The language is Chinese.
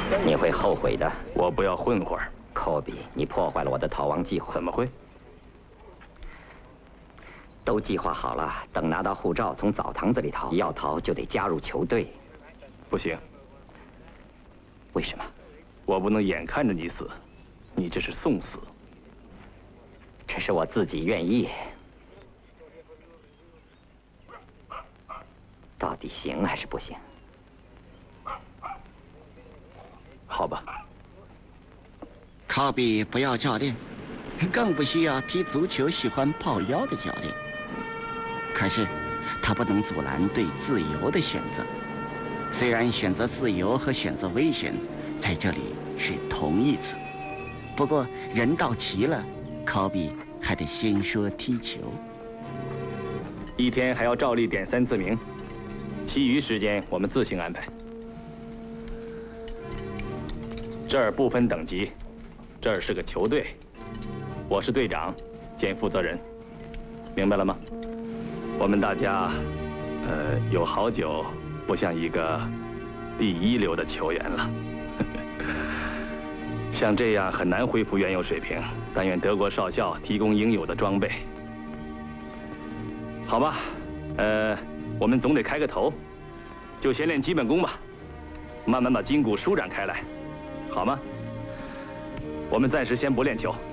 你会后悔的。 我不要混混。 科比，你破坏了我的逃亡计划。 怎么会？ 都计划好了，等拿到护照，从澡堂子里逃。要逃就得加入球队。 不行。 为什么？ 我不能眼看着你死，你这是送死。 这是我自己愿意。到底行还是不行？ 好吧。 科比不要教练，更不需要踢足球喜欢抱腰的教练。可是，他不能阻拦对自由的选择。虽然选择自由和选择危险在这里是同义词，不过人到齐了，科比还得先说踢球。 一天还要照例点3次名，其余时间我们自行安排。这儿不分等级，这儿是个球队，我是队长兼负责人，明白了吗？我们大家，有好久不像一个第1流的球员了。像这样很难恢复原有水平，但愿德国少校提供应有的装备。好吧，我们总得开个头，就先练基本功吧，慢慢把筋骨舒展开来，好吗？我们暂时先不练球。